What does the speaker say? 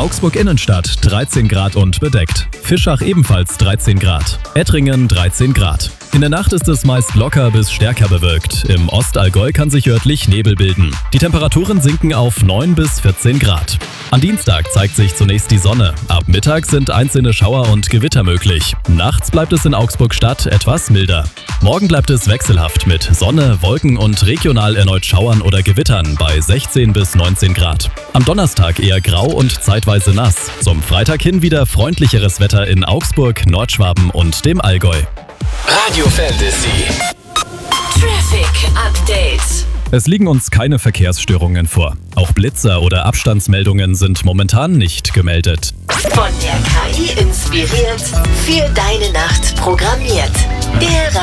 Augsburg Innenstadt 13 Grad und bedeckt. Fischach ebenfalls 13 Grad. Ettringen 13 Grad. In der Nacht ist es meist locker bis stärker bewölkt. Im Ostallgäu kann sich örtlich Nebel bilden. Die Temperaturen sinken auf 9 bis 14 Grad. Am Dienstag zeigt sich zunächst die Sonne. Ab Mittag sind einzelne Schauer und Gewitter möglich. Nachts bleibt es in Augsburg-Stadt etwas milder. Morgen bleibt es wechselhaft mit Sonne, Wolken und regional erneut Schauern oder Gewittern bei 16 bis 19 Grad. Am Donnerstag eher grau und zeitweise nass. Zum Freitag hin wieder freundlicheres Wetter in Augsburg, Nordschwaben und dem Allgäu. Radio Fantasy. Traffic Update. Es liegen uns keine Verkehrsstörungen vor. Auch Blitzer oder Abstandsmeldungen sind momentan nicht gemeldet. Von der KI inspiriert, für deine Nacht programmiert. Der